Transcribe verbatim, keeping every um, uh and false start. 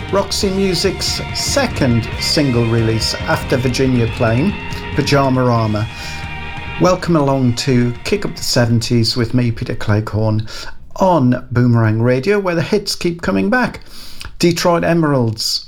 Roxy Music's second single release after Virginia Plain, Pyjamarama. Welcome along to Kick Up the seventies with me, Peter Cleghorn, on Boomerang Radio, where the hits keep coming back. Detroit Emeralds,